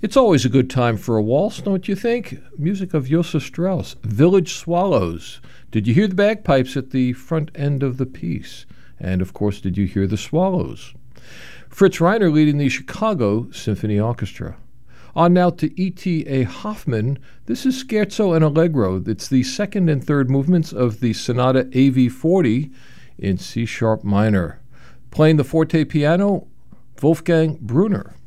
It's always a good time for a waltz, don't you think? Music of Josef Strauss, Village Swallows. Did you hear the bagpipes at the front end of the piece? And, of course, did you hear the swallows? Fritz Reiner leading the Chicago Symphony Orchestra. On now to E.T.A. Hoffmann. This is Scherzo and Allegro. It's the second and third movements of the Sonata AV40 in C-sharp minor. Playing the forte piano, Wolfgang Brunner.